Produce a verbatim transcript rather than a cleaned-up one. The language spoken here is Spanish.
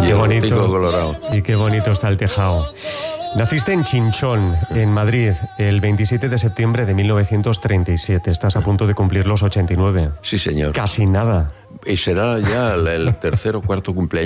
qué bonito, Pico Colorado. y qué bonito está el tejado. Naciste en Chinchón, en Madrid, el veintisiete de septiembre de mil novecientos treinta y siete. Estás a punto de cumplir los ochenta y nueve. Sí, señor. Casi nada. Y será ya el, el tercer o cuarto cumpleaños